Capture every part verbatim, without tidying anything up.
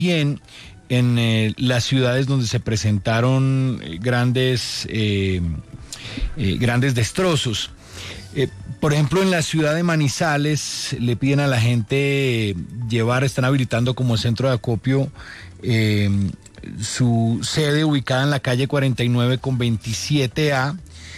Bien, en eh, las ciudades donde se presentaron eh, grandes, eh, eh, grandes destrozos. Eh, por ejemplo, en la ciudad de Manizales le piden a la gente llevar, están habilitando como centro de acopio eh, su sede ubicada en la calle cuarenta y nueve con veintisiete A.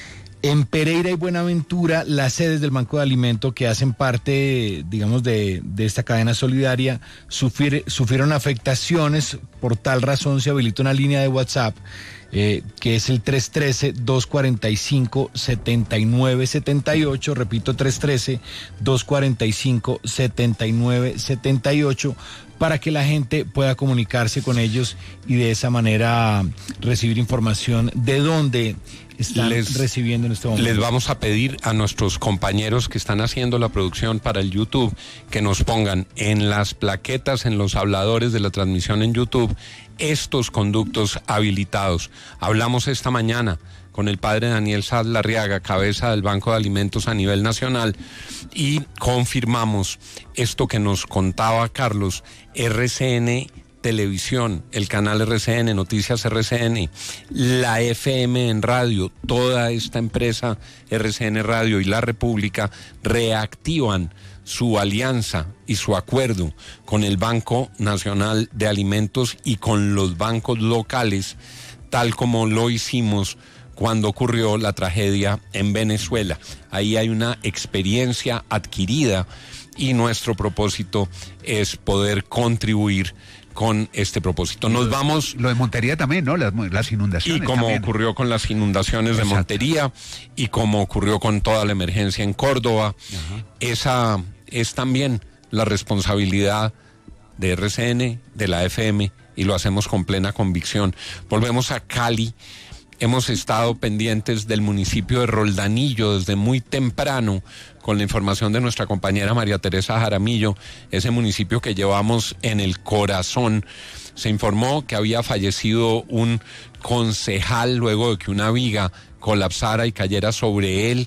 En Pereira y Buenaventura, las sedes del Banco de Alimento que hacen parte, digamos, de, de esta cadena solidaria, sufrir, sufrieron afectaciones. Por tal razón se habilita una línea de WhatsApp eh, que es el tres uno tres, dos cuatro cinco, siete nueve siete ocho. Repito, tres uno tres, dos cuatro cinco, siete nueve siete ocho, para que la gente pueda comunicarse con ellos y de esa manera recibir información de dónde están les, recibiendo en este momento. Les vamos a pedir a nuestros compañeros que están haciendo la producción para el YouTube que nos pongan en las plaquetas, en los habladores de la transmisión en YouTube, estos conductos habilitados. Hablamos esta mañana con el padre Daniel Saz Larriaga, cabeza del Banco de Alimentos a nivel nacional, y confirmamos esto que nos contaba Carlos. R C N Televisión, el canal R C N, Noticias R C N, la F M en radio, toda esta empresa R C N Radio y La República reactivan su alianza y su acuerdo con el Banco Nacional de Alimentos y con los bancos locales, tal como lo hicimos cuando ocurrió la tragedia en Venezuela. Ahí hay una experiencia adquirida y nuestro propósito es poder contribuir con este propósito. Nos vamos... Lo de Montería también, ¿no? Las, las inundaciones. Y como también ocurrió con las inundaciones Exacto. de Montería y como ocurrió con toda la emergencia en Córdoba, uh-huh. Esa es también la responsabilidad de R C N, de la F M, y lo hacemos con plena convicción. Volvemos a Cali. Hemos estado pendientes del municipio de Roldanillo desde muy temprano con la información de nuestra compañera María Teresa Jaramillo, ese municipio que llevamos en el corazón. Se informó que había fallecido un concejal luego de que una viga colapsara y cayera sobre él.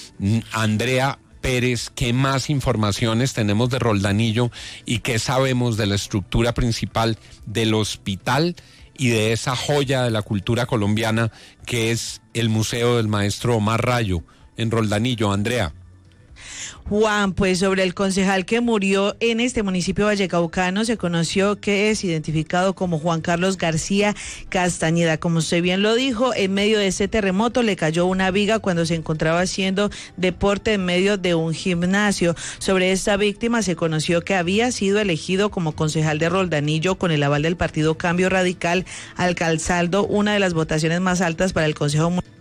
Andrea Pérez, ¿qué más informaciones tenemos de Roldanillo y qué sabemos de la estructura principal del hospital y de esa joya de la cultura colombiana que es el Museo del Maestro Omar Rayo en Roldanillo? Andrea. Juan, pues sobre el concejal que murió en este municipio vallecaucano, se conoció que es identificado como Juan Carlos García Castañeda. Como usted bien lo dijo, en medio de ese terremoto le cayó una viga cuando se encontraba haciendo deporte en medio de un gimnasio. Sobre esta víctima se conoció que había sido elegido como concejal de Roldanillo con el aval del partido Cambio Radical, alcanzando una de las votaciones más altas para el Consejo Municipal.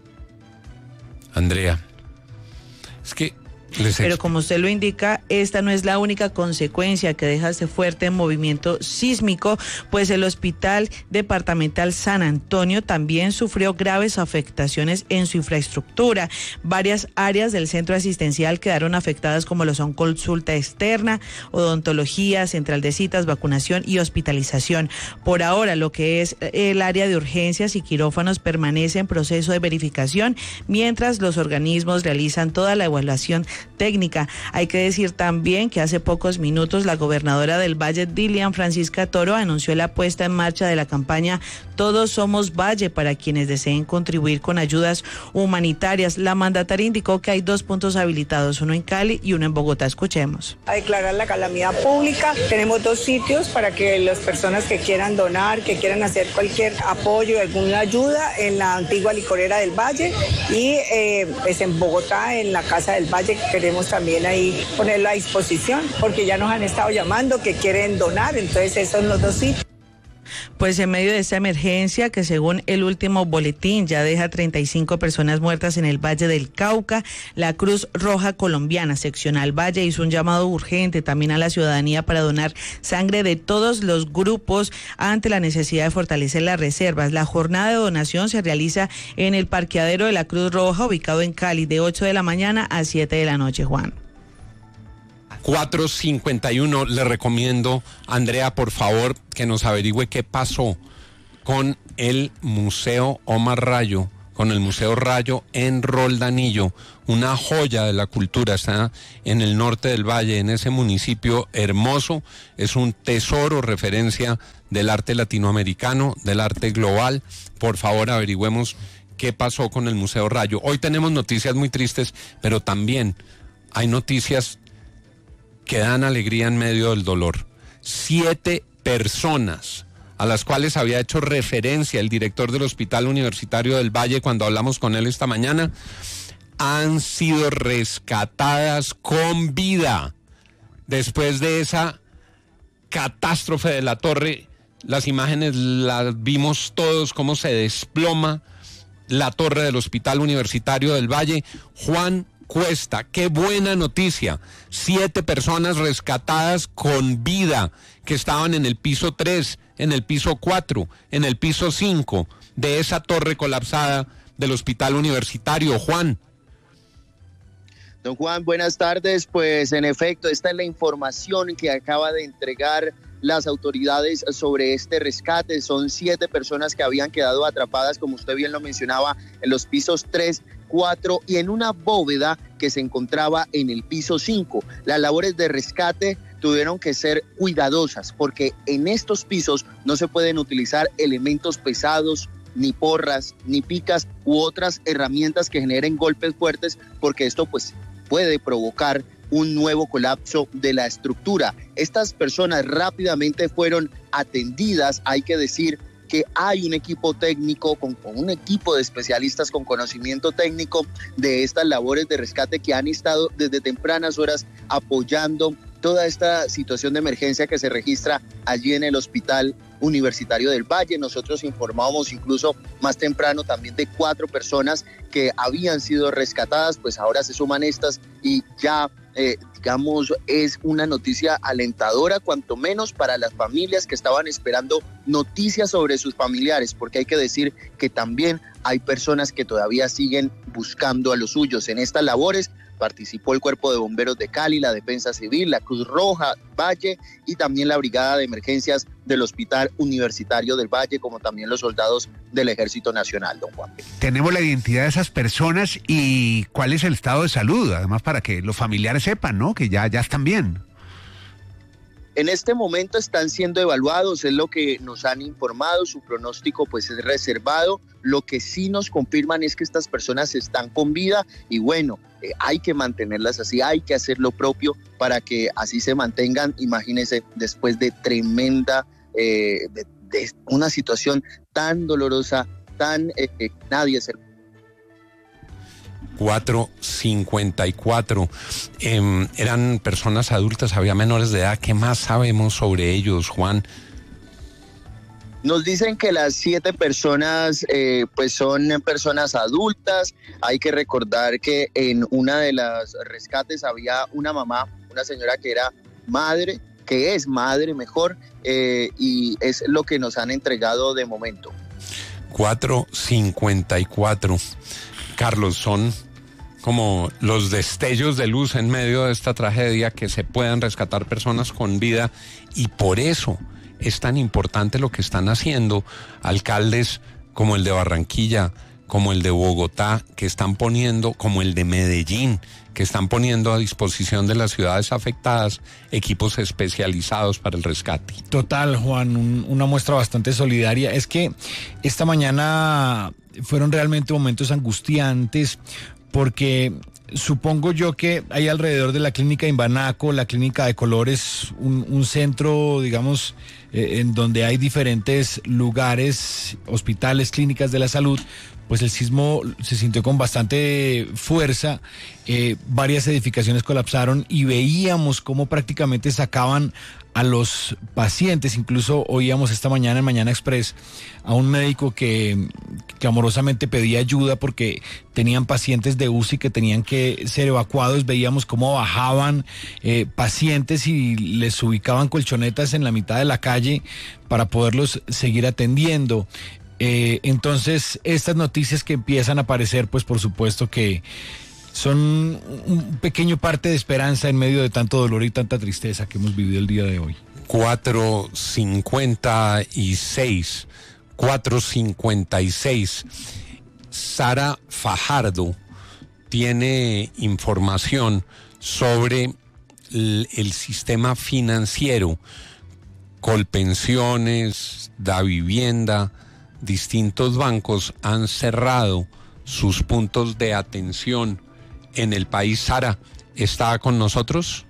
Andrea, es que Pero como usted lo indica, esta no es la única consecuencia que deja este fuerte movimiento sísmico, pues el Hospital Departamental San Antonio también sufrió graves afectaciones en su infraestructura. Varias áreas del centro asistencial quedaron afectadas, como lo son consulta externa, odontología, central de citas, vacunación y hospitalización. Por ahora, lo que es el área de urgencias y quirófanos permanece en proceso de verificación, mientras los organismos realizan toda la evaluación técnica. Hay que decir también que hace pocos minutos la gobernadora del Valle, Dilian Francisca Toro, anunció la puesta en marcha de la campaña Todos Somos Valle para quienes deseen contribuir con ayudas humanitarias. La mandataria indicó que hay dos puntos habilitados, uno en Cali y uno en Bogotá. Escuchemos. A declarar la calamidad pública. Tenemos dos sitios para que las personas que quieran donar, que quieran hacer cualquier apoyo, alguna ayuda, en la antigua licorera del Valle y eh, pues en Bogotá, en la Casa del Valle. Queremos también ahí ponerlo a disposición porque ya nos han estado llamando que quieren donar, entonces esos son los dos sitios. Pues en medio de esta emergencia, que según el último boletín ya deja treinta y cinco personas muertas en el Valle del Cauca, la Cruz Roja Colombiana Seccional Valle hizo un llamado urgente también a la ciudadanía para donar sangre de todos los grupos ante la necesidad de fortalecer las reservas. La jornada de donación se realiza en el parqueadero de la Cruz Roja, ubicado en Cali, de ocho de la mañana a siete de la noche, Juan. cuatro cincuenta y uno, le recomiendo, Andrea, por favor, que nos averigüe qué pasó con el Museo Omar Rayo con el Museo Rayo en Roldanillo, una joya de la cultura, está en el norte del valle, en ese municipio hermoso, es un tesoro, referencia del arte latinoamericano, del arte global. Por favor, averigüemos qué pasó con el Museo Rayo. Hoy tenemos noticias muy tristes, pero también hay noticias que dan alegría en medio del dolor. Siete personas a las cuales había hecho referencia el director del Hospital Universitario del Valle cuando hablamos con él esta mañana, han sido rescatadas con vida después de esa catástrofe de la torre. Las imágenes las vimos todos, cómo se desploma la torre del Hospital Universitario del Valle. Juan Cuesta, qué buena noticia. Siete personas rescatadas con vida que estaban en el piso tres, en el piso cuatro, en el piso cinco de esa torre colapsada del Hospital Universitario. Juan. Don Juan, buenas tardes. Pues en efecto, esta es la información que acaba de entregar las autoridades sobre este rescate. Son siete personas que habían quedado atrapadas, como usted bien lo mencionaba, en los pisos tres, cuatro y en una bóveda que se encontraba en el piso cinco. Las labores de rescate tuvieron que ser cuidadosas porque en estos pisos no se pueden utilizar elementos pesados, ni porras, ni picas u otras herramientas que generen golpes fuertes, porque esto pues puede provocar un nuevo colapso de la estructura. Estas personas rápidamente fueron atendidas. Hay que decir que hay un equipo técnico, con, con un equipo de especialistas con conocimiento técnico de estas labores de rescate que han estado desde tempranas horas apoyando toda esta situación de emergencia que se registra allí en el Hospital Universitario del Valle. Nosotros informábamos incluso más temprano también de cuatro personas que habían sido rescatadas, pues ahora se suman estas y ya, eh, digamos, es una noticia alentadora, cuanto menos para las familias que estaban esperando noticias sobre sus familiares, porque hay que decir que también hay personas que todavía siguen buscando a los suyos. En estas labores participó el Cuerpo de Bomberos de Cali, la Defensa Civil, la Cruz Roja Valle y también la Brigada de Emergencias del Hospital Universitario del Valle, como también los soldados del Ejército Nacional, don Juan. Tenemos la identidad de esas personas y cuál es el estado de salud, además para que los familiares sepan, ¿no? Que ya, ya están bien. En este momento están siendo evaluados, es lo que nos han informado, su pronóstico pues es reservado. Lo que sí nos confirman es que estas personas están con vida y bueno, eh, hay que mantenerlas así, hay que hacer lo propio para que así se mantengan. Imagínense, después de tremenda, eh, de, de una situación tan dolorosa, tan eh, eh, nadie se... cuatro cincuenta y cuatro. Eh, eran personas adultas, había menores de edad. ¿Qué más sabemos sobre ellos, Juan? Nos dicen que las siete personas eh, pues son personas adultas. Hay que recordar que en una de las rescates había una mamá, una señora que era madre, que es madre mejor, eh, y es lo que nos han entregado de momento. cuatro cincuenta y cuatro. Carlos, son como los destellos de luz en medio de esta tragedia, que se puedan rescatar personas con vida, y por eso es tan importante lo que están haciendo alcaldes como el de Barranquilla, como el de Bogotá, que están poniendo, como el de Medellín, que están poniendo a disposición de las ciudades afectadas equipos especializados para el rescate. Total, Juan, un, una muestra bastante solidaria. Es que esta mañana fueron realmente momentos angustiantes, porque supongo yo que hay alrededor de la clínica Imbanaco, la clínica de Colores, un, un centro, digamos, eh, en donde hay diferentes lugares, hospitales, clínicas de la salud. Pues el sismo se sintió con bastante fuerza, eh, varias edificaciones colapsaron y veíamos cómo prácticamente sacaban a los pacientes. Incluso oíamos esta mañana en Mañana Express a un médico que, que amorosamente pedía ayuda porque tenían pacientes de U C I que tenían que ser evacuados. Veíamos cómo bajaban eh, pacientes y les ubicaban colchonetas en la mitad de la calle para poderlos seguir atendiendo. Eh, entonces, estas noticias que empiezan a aparecer, pues por supuesto que son un pequeño parte de esperanza en medio de tanto dolor y tanta tristeza que hemos vivido el día de hoy. cuatro cincuenta y seis, cuatro cincuenta y seis. Sara Fajardo tiene información sobre el, el sistema financiero, Colpensiones, Davivienda, distintos bancos han cerrado sus puntos de atención en el país. Sara, ¿está con nosotros?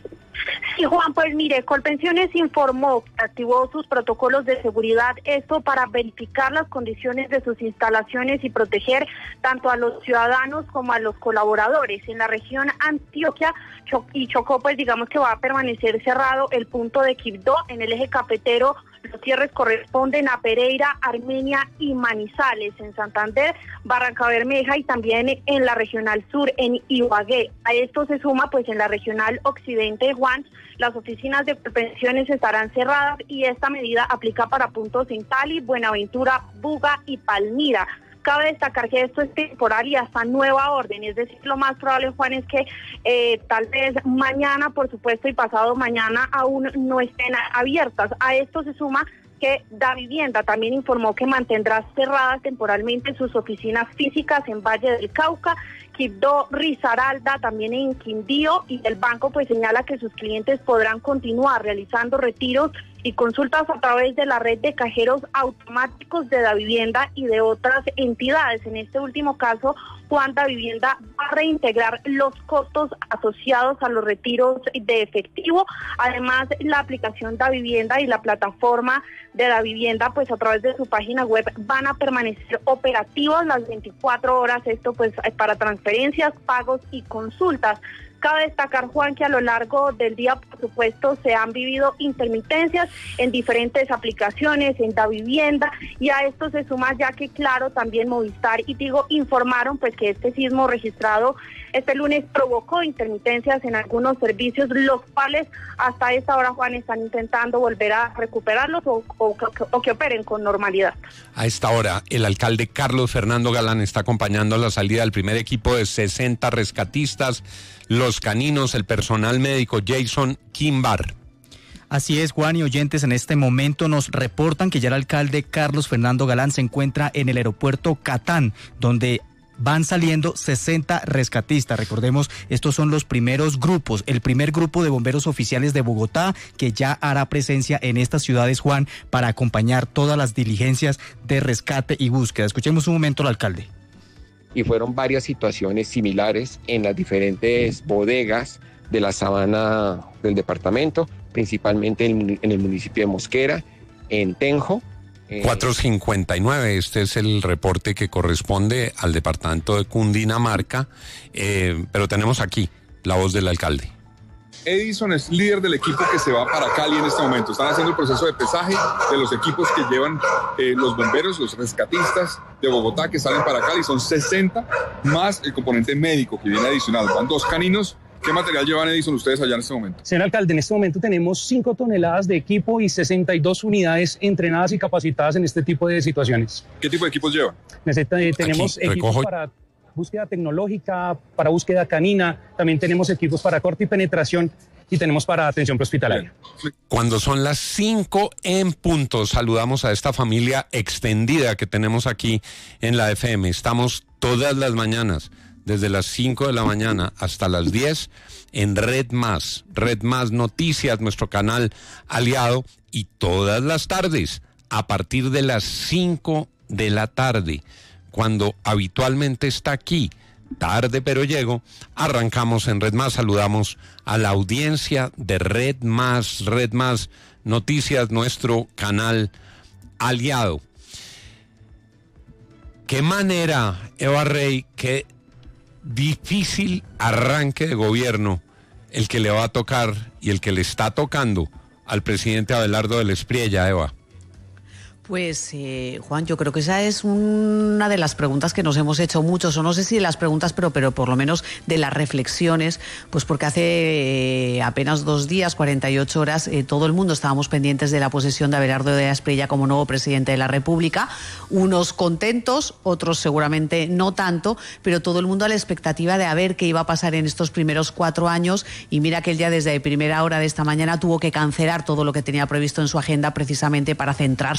Sí, Juan, pues mire, Colpensiones informó que activó sus protocolos de seguridad, esto para verificar las condiciones de sus instalaciones y proteger tanto a los ciudadanos como a los colaboradores. En la región Antioquia y Chocó, pues digamos que va a permanecer cerrado el punto de Quibdó. En el eje cafetero los cierres corresponden a Pereira, Armenia y Manizales. En Santander, Barranca Bermeja y también en la regional sur, en Ibagué. A esto se suma, pues en la regional occidente, Juan, las oficinas de pensiones estarán cerradas y esta medida aplica para puntos en Cali, Buenaventura, Buga y Palmira. Cabe destacar que esto es temporal y hasta nueva orden, es decir, lo más probable, Juan, es que eh, tal vez mañana, por supuesto, y pasado mañana aún no estén abiertas. A esto se suma que Davivienda también informó que mantendrá cerradas temporalmente sus oficinas físicas en Valle del Cauca, Quibdó, Risaralda, también en Quindío, y el banco pues señala que sus clientes podrán continuar realizando retiros y consultas a través de la red de cajeros automáticos de Davivienda y de otras entidades. En este último caso, Juan, Davivienda va a reintegrar los costos asociados a los retiros de efectivo. Además, la aplicación Davivienda y la plataforma de Davivienda, pues a través de su página web, van a permanecer operativos las veinticuatro horas, esto pues para transferencias, pagos y consultas. Cabe destacar, Juan, que a lo largo del día, por supuesto, se han vivido intermitencias en diferentes aplicaciones, en Davivienda, y a esto se suma ya que, claro, también Movistar y Tigo informaron pues que este sismo registrado este lunes provocó intermitencias en algunos servicios, los cuales hasta esta hora, Juan, están intentando volver a recuperarlos o, o, o que operen con normalidad. A esta hora, el alcalde Carlos Fernando Galán está acompañando la salida del primer equipo de sesenta rescatistas, los caninos, el personal médico. Jason Quimbar. Así es, Juan y oyentes, en este momento nos reportan que ya el alcalde Carlos Fernando Galán se encuentra en el aeropuerto Catán, donde van saliendo sesenta rescatistas. Recordemos, estos son los primeros grupos, el primer grupo de bomberos oficiales de Bogotá que ya hará presencia en estas ciudades, Juan, para acompañar todas las diligencias de rescate y búsqueda. Escuchemos un momento al alcalde. Y fueron varias situaciones similares en las diferentes bodegas de la sabana del departamento, principalmente en, en el municipio de Mosquera, en Tenjo. cuatro cincuenta y nueve, este es el reporte que corresponde al departamento de Cundinamarca, eh, pero tenemos aquí la voz del alcalde. Edison es líder del equipo que se va para Cali en este momento. Están haciendo el proceso de pesaje de los equipos que llevan eh, los bomberos, los rescatistas de Bogotá que salen para Cali. Son sesenta más el componente médico que viene adicional. Van dos caninos. ¿Qué material llevan, Edison, ustedes allá en este momento? Señor alcalde, en este momento tenemos cinco toneladas de equipo y sesenta y dos unidades entrenadas y capacitadas en este tipo de situaciones. ¿Qué tipo de equipos llevan? Tenemos Aquí, equipos recojo. para búsqueda tecnológica, para búsqueda canina, también tenemos equipos para corte y penetración y tenemos para atención prehospitalaria. Cuando son las cinco en punto, saludamos a esta familia extendida que tenemos aquí en la F M. Estamos todas las mañanas, desde las cinco de la mañana hasta las diez, en Red Más, Red Más Noticias, nuestro canal aliado, y todas las tardes, a partir de las cinco de la tarde, cuando habitualmente está aquí, tarde pero llego, arrancamos en Red Más, saludamos a la audiencia de Red Más, Red Más Noticias, nuestro canal aliado. Qué manera, Eva Rey, qué difícil arranque de gobierno el que le va a tocar y el que le está tocando al presidente Abelardo del Espriella, Eva. Pues, eh, Juan, yo creo que esa es una de las preguntas que nos hemos hecho muchos, o no sé si de las preguntas, pero, pero por lo menos de las reflexiones, pues porque hace eh, apenas dos días, cuarenta y ocho horas, eh, todo el mundo estábamos pendientes de la posesión de Abelardo de Espriella como nuevo presidente de la República, unos contentos, otros seguramente no tanto, pero todo el mundo a la expectativa de a ver qué iba a pasar en estos primeros cuatro años, y mira que él ya desde primera hora de esta mañana tuvo que cancelar todo lo que tenía previsto en su agenda precisamente para centrarse de lleno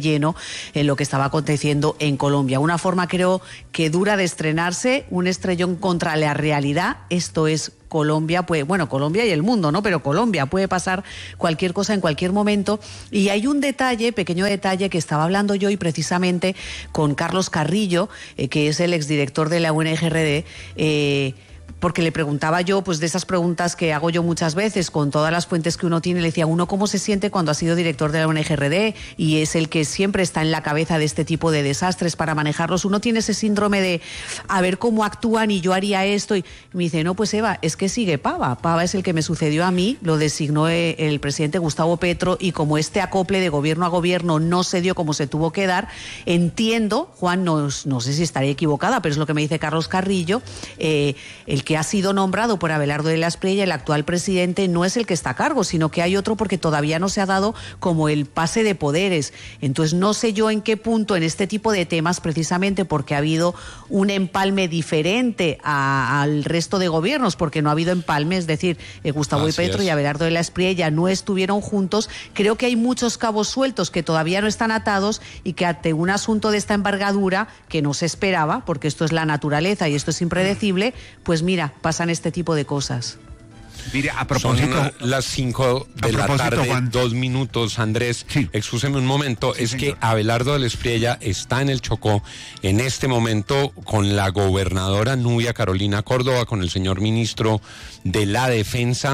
lleno en lo que estaba aconteciendo en Colombia. Una forma, creo, que dura de estrenarse, un estrellón contra la realidad. Esto es Colombia, pues, bueno, Colombia y el mundo, ¿no? Pero Colombia, puede pasar cualquier cosa en cualquier momento. Y hay un detalle, pequeño detalle, que estaba hablando yo y precisamente con Carlos Carrillo, eh, que es el exdirector de la U N G R D, eh, porque le preguntaba yo, pues de esas preguntas que hago yo muchas veces con todas las fuentes que uno tiene, le decía, uno cómo se siente cuando ha sido director de la U N G R D y es el que siempre está en la cabeza de este tipo de desastres para manejarlos. Uno tiene ese síndrome de a ver cómo actúan y yo haría esto. Y me dice, no, pues Eva, es que sigue Pava. Pava es el que me sucedió a mí, lo designó el presidente Gustavo Petro y como este acople de gobierno a gobierno no se dio como se tuvo que dar, entiendo, Juan, no, no sé si estaré equivocada, pero es lo que me dice Carlos Carrillo, eh, el que ha sido nombrado por Abelardo de la Espriella, el actual presidente, no es el que está a cargo, sino que hay otro porque todavía no se ha dado como el pase de poderes. Entonces no sé yo en qué punto en este tipo de temas, precisamente porque ha habido un empalme diferente a, al resto de gobiernos, porque no ha habido empalme, es decir, eh, Gustavo y Petro y Abelardo de la Espriella no estuvieron juntos. Creo que hay muchos cabos sueltos que todavía no están atados y que ante un asunto de esta envergadura que no se esperaba, porque esto es la naturaleza y esto es impredecible, pues mira, pasan este tipo de cosas. Mire, a propósito... Son las cinco de la tarde, Juan. dos minutos, Andrés. Sí. Excúseme un momento, Sí, es señor. que Abelardo de la Espriella está en el Chocó en este momento con la gobernadora Nubia Carolina Córdoba, con el señor ministro de la Defensa.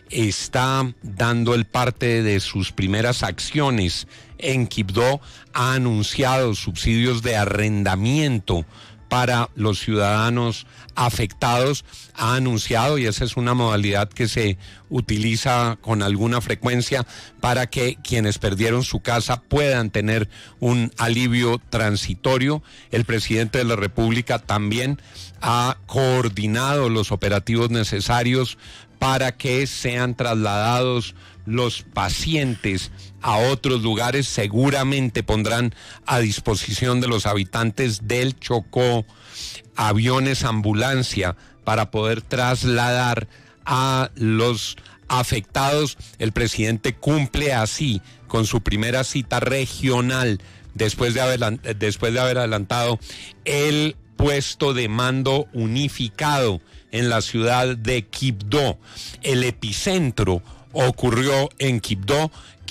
Está dando el parte de sus primeras acciones en Quibdó. Ha anunciado subsidios de arrendamiento para los ciudadanos afectados, ha anunciado, y esa es una modalidad que se utiliza con alguna frecuencia para que quienes perdieron su casa puedan tener un alivio transitorio. El presidente de la República también ha coordinado los operativos necesarios para que sean trasladados los pacientes a otros lugares. Seguramente pondrán a disposición de los habitantes del Chocó aviones ambulancia para poder trasladar a los afectados. El presidente cumple así con su primera cita regional después de haber, después de haber adelantado el puesto de mando unificado en la ciudad de Quibdó. El epicentro ocurrió en Quibdó,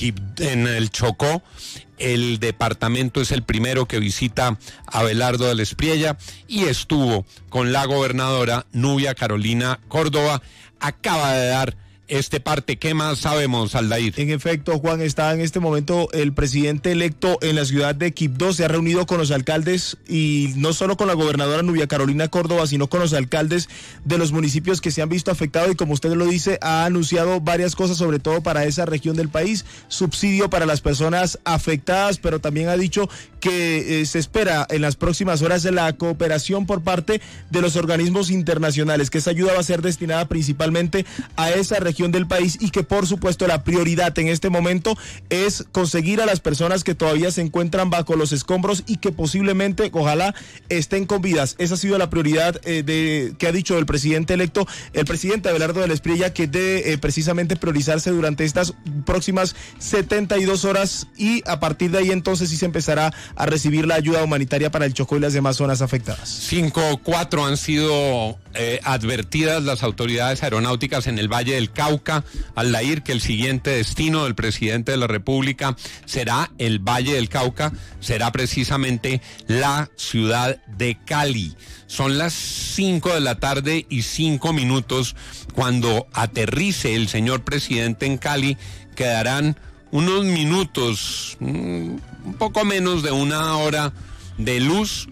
en el Chocó. El departamento es el primero que visita Abelardo de la Espriella y estuvo con la gobernadora Nubia Carolina Córdoba. Acaba de dar este parte. ¿Qué más sabemos, Aldair? En efecto, Juan, está en este momento el presidente electo en la ciudad de Quibdó, se ha reunido con los alcaldes y no solo con la gobernadora Nubia Carolina Córdoba, sino con los alcaldes de los municipios que se han visto afectados y, como usted lo dice, ha anunciado varias cosas, sobre todo para esa región del país, subsidio para las personas afectadas, pero también ha dicho que eh, se espera en las próximas horas de la cooperación por parte de los organismos internacionales, que esa ayuda va a ser destinada principalmente a esa región del país y que por supuesto la prioridad en este momento es conseguir a las personas que todavía se encuentran bajo los escombros y que posiblemente, ojalá, estén con vidas. Esa ha sido la prioridad eh, de que ha dicho el presidente electo, el presidente Abelardo de la Espriella, que debe eh, precisamente priorizarse durante estas próximas setenta y dos horas y a partir de ahí entonces sí se empezará a recibir la ayuda humanitaria para el Chocó y las demás zonas afectadas. Cinco, cuatro han sido eh, advertidas las autoridades aeronáuticas en el Valle del Cauca, Aldair, que el siguiente destino del presidente de la República será el Valle del Cauca, será precisamente la ciudad de Cali. Son las cinco de la tarde y cinco minutos cuando aterrice el señor presidente en Cali. Quedarán unos minutos, un poco menos de una hora de luz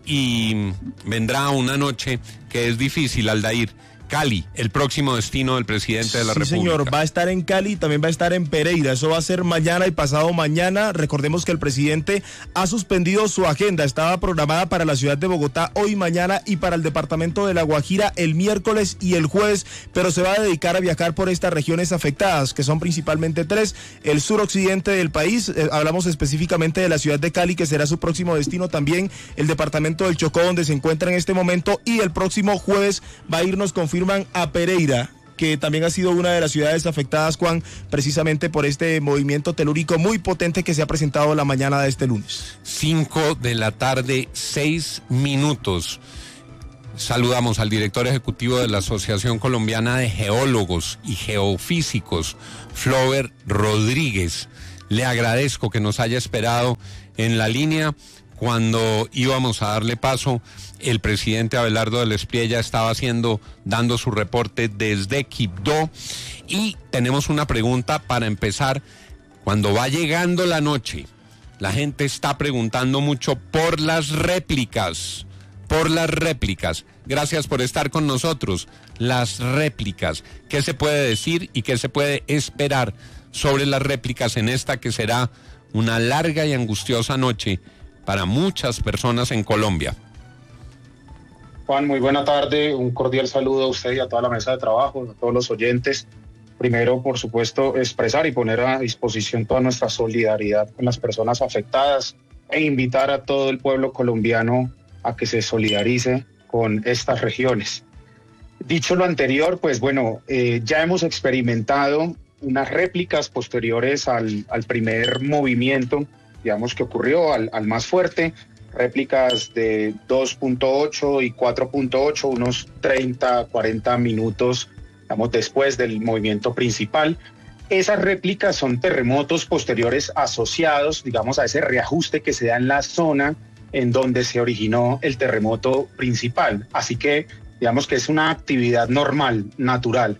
y vendrá una noche que es difícil, Aldair. Cali, el próximo destino del presidente de la sí, República. Señor, va a estar en Cali, también va a estar en Pereira, eso va a ser mañana y pasado mañana. Recordemos que el presidente ha suspendido su agenda, estaba programada para la ciudad de Bogotá hoy, mañana y para el departamento de La Guajira el miércoles y el jueves, pero se va a dedicar a viajar por estas regiones afectadas, que son principalmente tres, el suroccidente del país, eh, hablamos específicamente de la ciudad de Cali, que será su próximo destino, también el departamento del Chocó, donde se encuentra en este momento, y el próximo jueves va a irnos con firman a Pereira, que también ha sido una de las ciudades afectadas, Juan, precisamente por este movimiento telúrico muy potente que se ha presentado la mañana de este lunes. Cinco de la tarde, seis minutos. Saludamos al director ejecutivo de la Asociación Colombiana de Geólogos y Geofísicos, Flover Rodríguez. Le agradezco que nos haya esperado en la línea. Cuando íbamos a darle paso, el presidente Abelardo del Espriella estaba haciendo, dando su reporte desde Quibdó. Y tenemos una pregunta para empezar. Cuando va llegando la noche, la gente está preguntando mucho por las réplicas. por las réplicas. Gracias por estar con nosotros. Las réplicas. ¿Qué se puede decir y qué se puede esperar sobre las réplicas en esta que será una larga y angustiosa noche para muchas personas en Colombia? Juan, muy buena tarde. Un cordial saludo a usted y a toda la mesa de trabajo, a todos los oyentes. Primero, por supuesto, expresar y poner a disposición toda nuestra solidaridad con las personas afectadas e invitar a todo el pueblo colombiano a que se solidarice con estas regiones. Dicho lo anterior, pues bueno, eh, ya hemos experimentado unas réplicas posteriores al, al primer movimiento, digamos, que ocurrió, al, al más fuerte, réplicas de dos punto ocho y cuatro punto ocho, unos treinta, cuarenta minutos, digamos, después del movimiento principal. Esas réplicas son terremotos posteriores asociados, digamos, a ese reajuste que se da en la zona en donde se originó el terremoto principal. Así que, digamos que es una actividad normal, natural.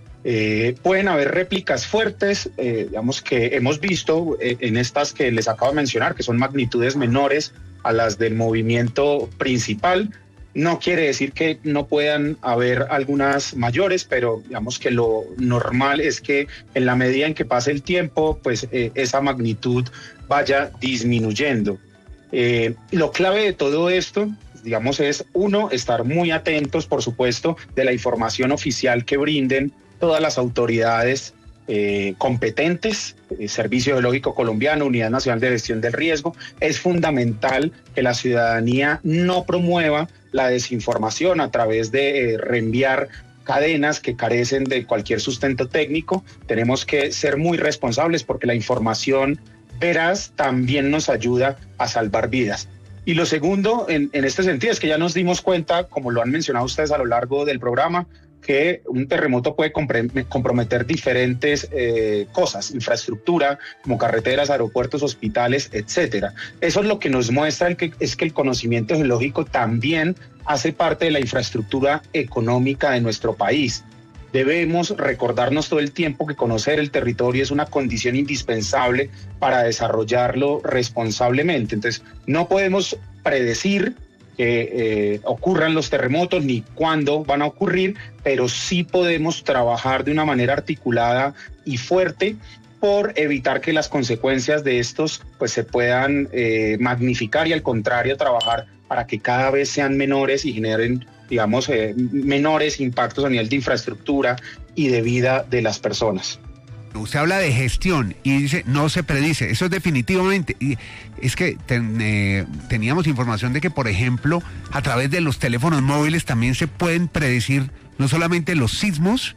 Eh, pueden haber réplicas fuertes, eh, digamos que hemos visto eh, en estas que les acabo de mencionar, que son magnitudes menores a las del movimiento principal. No quiere decir que no puedan haber algunas mayores, pero digamos que lo normal es que en la medida en que pase el tiempo, pues eh, esa magnitud vaya disminuyendo. Eh, lo clave de todo esto, digamos, es uno, estar muy atentos, por supuesto, de la información oficial que brinden todas las autoridades eh, competentes, eh, Servicio Geológico Colombiano, Unidad Nacional de Gestión del Riesgo. Es fundamental que la ciudadanía no promueva la desinformación a través de eh, reenviar cadenas que carecen de cualquier sustento técnico. Tenemos que ser muy responsables porque la información veraz también nos ayuda a salvar vidas. Y lo segundo, en, en este sentido, es que ya nos dimos cuenta, como lo han mencionado ustedes a lo largo del programa, que un terremoto puede comprometer diferentes eh, cosas, infraestructura, como carreteras, aeropuertos, hospitales, etcétera. Eso es lo que nos muestra el que, es que el conocimiento geológico también hace parte de la infraestructura económica de nuestro país. Debemos recordarnos todo el tiempo que conocer el territorio es una condición indispensable para desarrollarlo responsablemente. Entonces, no podemos predecir que eh, ocurran los terremotos ni cuándo van a ocurrir, pero sí podemos trabajar de una manera articulada y fuerte por evitar que las consecuencias de estos pues se puedan eh, magnificar y al contrario trabajar para que cada vez sean menores y generen, digamos, eh, menores impactos a nivel de infraestructura y de vida de las personas. Usted habla de gestión y dice no se predice, eso es definitivamente, y es que ten, eh, teníamos información de que, por ejemplo, a través de los teléfonos móviles también se pueden predecir no solamente los sismos,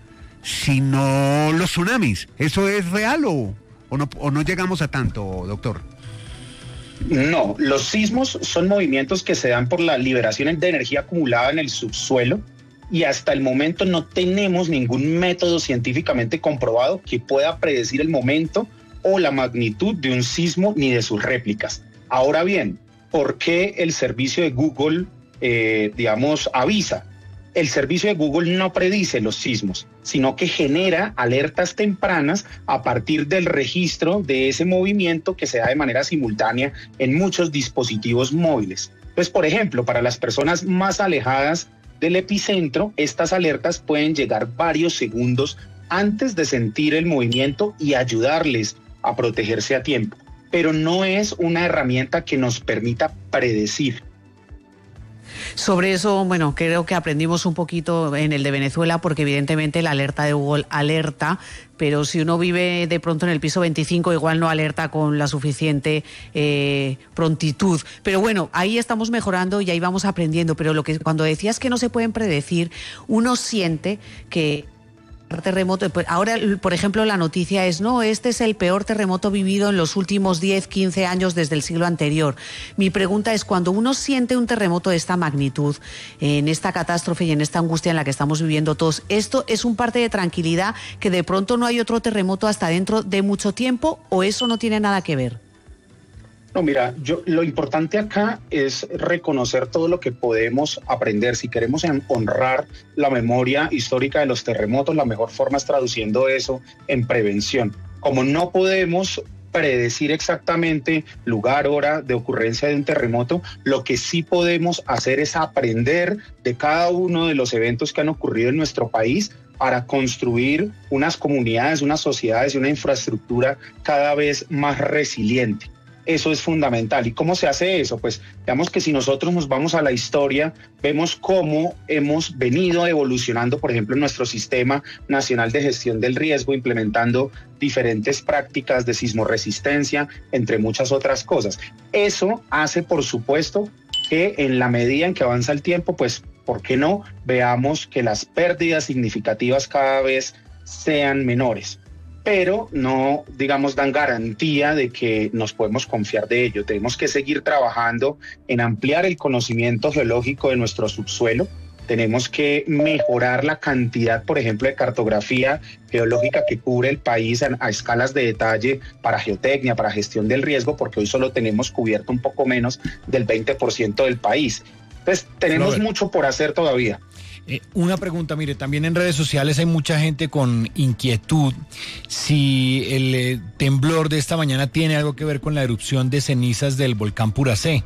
sino los tsunamis. ¿Eso es real o, o, no, o no llegamos a tanto, doctor? No, los sismos son movimientos que se dan por la liberación de energía acumulada en el subsuelo y hasta el momento no tenemos ningún método científicamente comprobado que pueda predecir el momento o la magnitud de un sismo ni de sus réplicas. Ahora bien, ¿por qué el servicio de Google, eh, digamos, avisa? El servicio de Google no predice los sismos, sino que genera alertas tempranas a partir del registro de ese movimiento que se da de manera simultánea en muchos dispositivos móviles. Entonces, por ejemplo, para las personas más alejadas del epicentro, estas alertas pueden llegar varios segundos antes de sentir el movimiento y ayudarles a protegerse a tiempo. Pero no es una herramienta que nos permita predecir. Sobre eso, bueno, creo que aprendimos un poquito en el de Venezuela, porque evidentemente la alerta de Google alerta, pero si uno vive de pronto en el piso veinticinco, igual no alerta con la suficiente eh, prontitud. Pero bueno, ahí estamos mejorando y ahí vamos aprendiendo. Pero lo que cuando decías que no se pueden predecir, uno siente que terremoto, pues ahora, por ejemplo, la noticia es, no, este es el peor terremoto vivido en los últimos diez, quince años desde el siglo anterior. Mi pregunta es, cuando uno siente un terremoto de esta magnitud, en esta catástrofe y en esta angustia en la que estamos viviendo todos, ¿esto es un parte de tranquilidad que de pronto no hay otro terremoto hasta dentro de mucho tiempo o eso no tiene nada que ver? No, mira, yo, lo importante acá es reconocer todo lo que podemos aprender. Si queremos honrar la memoria histórica de los terremotos, la mejor forma es traduciendo eso en prevención. Como no podemos predecir exactamente lugar, hora de ocurrencia de un terremoto, lo que sí podemos hacer es aprender de cada uno de los eventos que han ocurrido en nuestro país para construir unas comunidades, unas sociedades y una infraestructura cada vez más resiliente. Eso es fundamental. ¿Y cómo se hace eso? Pues digamos que si nosotros nos vamos a la historia, vemos cómo hemos venido evolucionando, por ejemplo, en nuestro Sistema Nacional de Gestión del Riesgo, implementando diferentes prácticas de sismorresistencia, entre muchas otras cosas. Eso hace, por supuesto, que en la medida en que avanza el tiempo, pues, ¿por qué no? Veamos que las pérdidas significativas cada vez sean menores. Pero no, digamos, dan garantía de que nos podemos confiar de ello. Tenemos que seguir trabajando en ampliar el conocimiento geológico de nuestro subsuelo. Tenemos que mejorar la cantidad, por ejemplo, de cartografía geológica que cubre el país a, a escalas de detalle para geotecnia, para gestión del riesgo, porque hoy solo tenemos cubierto un poco menos del veinte por ciento del país. Entonces, tenemos Robert, mucho por hacer todavía. Eh, una pregunta, mire, también en redes sociales hay mucha gente con inquietud si el eh, temblor de esta mañana tiene algo que ver con la erupción de cenizas del volcán Puracé.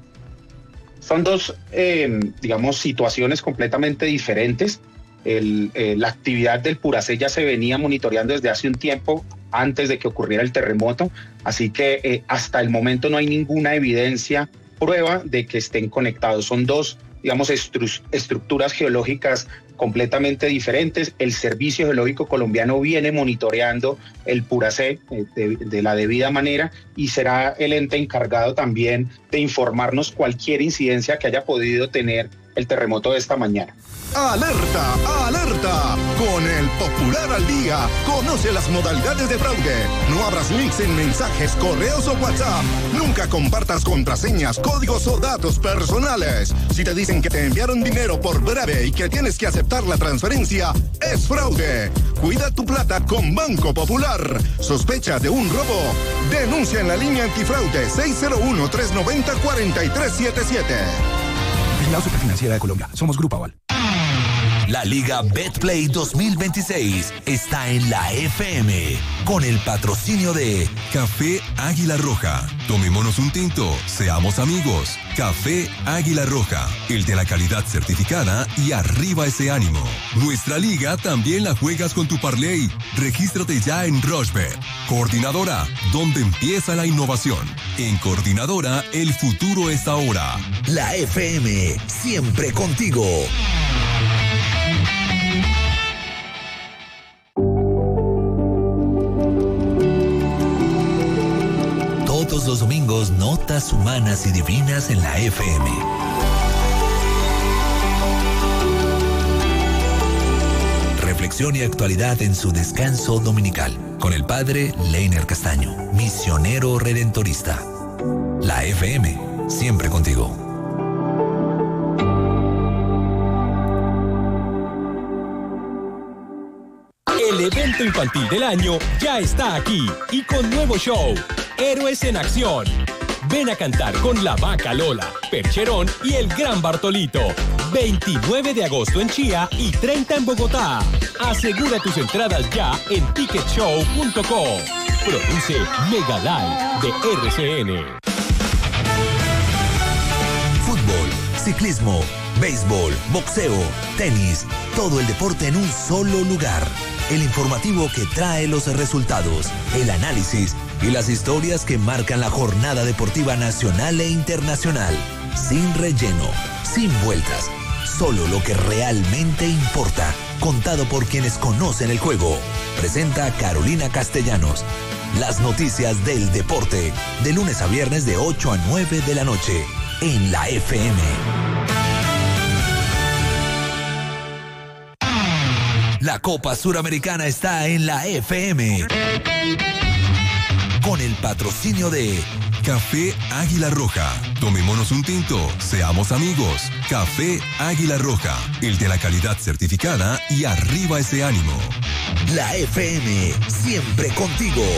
Son dos, eh, digamos, situaciones completamente diferentes. El, eh, la actividad del Puracé ya se venía monitoreando desde hace un tiempo antes de que ocurriera el terremoto, así que eh, hasta el momento no hay ninguna evidencia, prueba de que estén conectados. Son dos, digamos, estru- estructuras geológicas completamente diferentes. El Servicio Geológico Colombiano viene monitoreando el Puracé eh, de, de la debida manera y será el ente encargado también de informarnos cualquier incidencia que haya podido tener el terremoto de esta mañana. ¡Alerta! ¡Alerta! Con el Popular al Día, conoce las modalidades de fraude. No abras links en mensajes, correos o WhatsApp. Nunca compartas contraseñas, códigos o datos personales. Si te dicen que te enviaron dinero por breve y que tienes que aceptar la transferencia, es fraude. Cuida tu plata con Banco Popular. ¿Sospecha de un robo? Denuncia en la línea antifraude seis cero uno, tres nueve cero, cuatro tres siete siete. La Superfinanciera de Colombia. Somos Grupo Aval. La Liga Betplay dos mil veintiséis está en la F M con el patrocinio de Café Águila Roja. Tomémonos un tinto, seamos amigos. Café Águila Roja, el de la calidad certificada y arriba ese ánimo. Nuestra liga también la juegas con tu parlay. Regístrate ya en Rushbet. Coordinadora, donde empieza la innovación. En Coordinadora, el futuro es ahora. La F M, siempre contigo. Todos los domingos, notas humanas y divinas en la F M. Reflexión y actualidad en su descanso dominical. Con el padre Leiner Castaño, misionero redentorista. La F M, siempre contigo. El evento infantil del año ya está aquí y con nuevo show, Héroes en Acción. Ven a cantar con La Vaca Lola, Percherón y el Gran Bartolito. veintinueve de agosto en Chía y treinta en Bogotá. Asegura tus entradas ya en ticket show punto co. Produce Mega Live de R C N. Fútbol, ciclismo, béisbol, boxeo, tenis, todo el deporte en un solo lugar. El informativo que trae los resultados, el análisis y las historias que marcan la jornada deportiva nacional e internacional. Sin relleno, sin vueltas, solo lo que realmente importa, contado por quienes conocen el juego. Presenta Carolina Castellanos. Las noticias del deporte, de lunes a viernes de ocho a nueve de la noche, en la F M. La Copa Suramericana está en la F M. Con el patrocinio de Café Águila Roja. Tomémonos un tinto, seamos amigos. Café Águila Roja, el de la calidad certificada y arriba ese ánimo. La F M, siempre contigo.